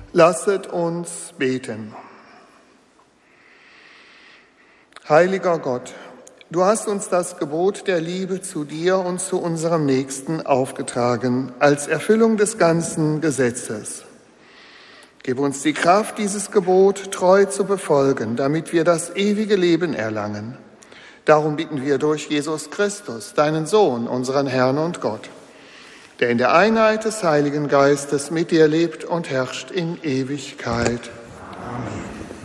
Lasset uns beten. Heiliger Gott, du hast uns das Gebot der Liebe zu dir und zu unserem Nächsten aufgetragen, als Erfüllung des ganzen Gesetzes. Gib uns die Kraft, dieses Gebot treu zu befolgen, damit wir das ewige Leben erlangen. Darum bitten wir durch Jesus Christus, deinen Sohn, unseren Herrn und Gott, der in der Einheit des Heiligen Geistes mit dir lebt und herrscht in Ewigkeit. Amen.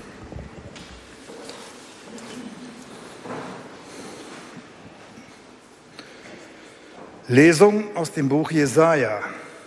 Lesung aus dem Buch Jesaja.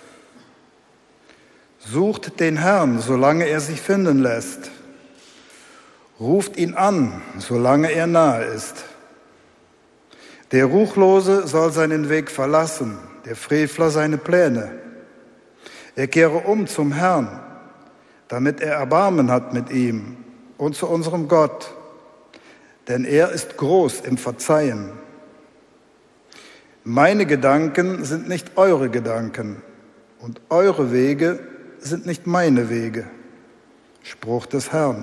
Sucht den Herrn, solange er sich finden lässt. Ruft ihn an, solange er nahe ist. Der Ruchlose soll seinen Weg verlassen, der Frevler seine Pläne. Er kehre um zum Herrn, damit er Erbarmen hat mit ihm und zu unserem Gott, denn er ist groß im Verzeihen. Meine Gedanken sind nicht eure Gedanken und eure Wege sind nicht meine Wege. Spruch des Herrn.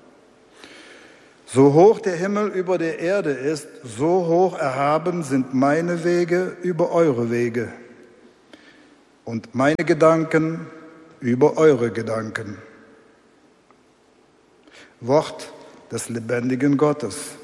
So hoch der Himmel über der Erde ist, so hoch erhaben sind meine Wege über eure Wege und meine Gedanken über eure Gedanken. Wort des lebendigen Gottes.